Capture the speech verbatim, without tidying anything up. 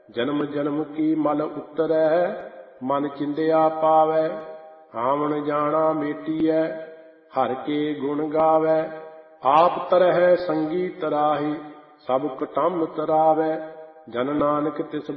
ਜਨਮ ਜਨਮ ਕੀ ਮਲ ਉਤਰੈ, ਮਨ ਚਿੰਦਿਆ ਪਾਵੈ। ਆਵਣ ਜਾਣਾ ਮੇਟੀਐ, ਹਰਿ ਕੇ ਗੁਣ ਗਾਵੈ। ਆਪ ਤਰਹਿ ਸੰਗੀ ਤਰਾਹੀ, ਸਭ ਕੁਟੰਬ ਤਰਾਵੈ। ਜਨ ਨਾਨਕ ਤਿਸ